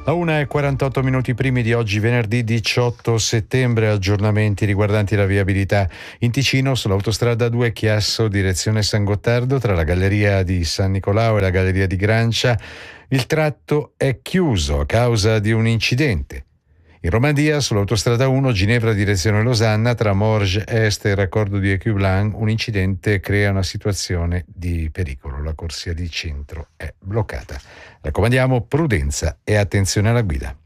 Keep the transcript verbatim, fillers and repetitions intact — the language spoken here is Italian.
A una e quarantotto minuti primi di oggi, venerdì diciotto settembre, aggiornamenti riguardanti la viabilità. In Ticino, sull'autostrada due Chiasso, direzione San Gottardo, tra la galleria di San Nicolao e la galleria di Grancia, il tratto è chiuso a causa di un incidente. In Romandia, sull'autostrada uno, Ginevra direzione Losanna, tra Morges Est e il raccordo di Écublens, un incidente crea una situazione di pericolo. La corsia di centro è bloccata. Raccomandiamo prudenza e attenzione alla guida.